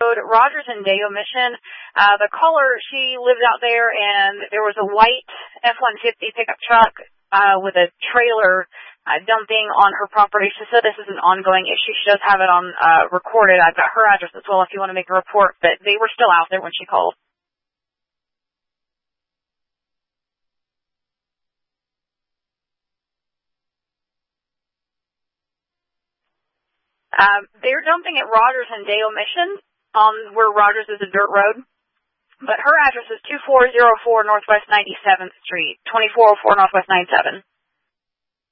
Road, Rogers and Deo Mission. The caller, she lives out there, and there was a white F-150 pickup truck with a trailer dumping on her property. She said this is an ongoing issue. She does have it on recorded. I've got her address as well if you want to make a report, but they were still out there when she called. They're dumping at Rogers and Dale Mission on where Rogers is a dirt road. But her address is 2404 Northwest 97th Street, 2404 Northwest 97.